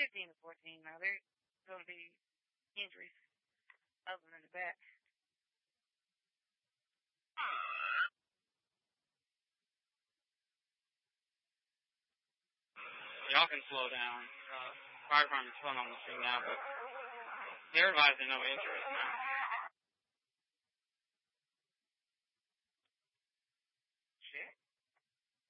15 to 14 now. There's going to be injuries other than the back. Y'all can slow down. Fire department's pulling on the scene now, but they're advising no injuries now.